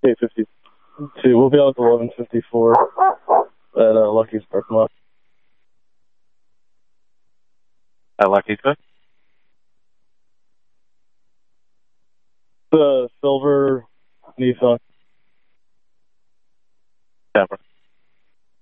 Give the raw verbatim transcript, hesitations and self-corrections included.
eight fifty-two. We'll be out at eleven fifty-four at uh, Lucky's parking lot. At Lucky's, good? The silver Nissan.